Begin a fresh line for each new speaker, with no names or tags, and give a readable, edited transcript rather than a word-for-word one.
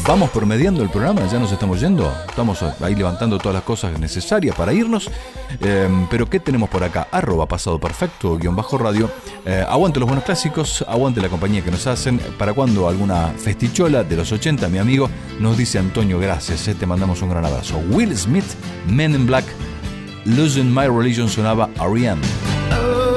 vamos promediando el programa, ya nos estamos yendo. Estamos ahí levantando todas las cosas necesarias para irnos. Pero ¿qué tenemos por acá? @pasado perfecto _radio. Aguante los buenos clásicos, aguante la compañía que nos hacen. ¿Para cuando alguna festichola de los 80, mi amigo? Nos dice Antonio, gracias, te mandamos un gran abrazo. Will Smith, Men in Black, Losing My Religion sonaba Ariane.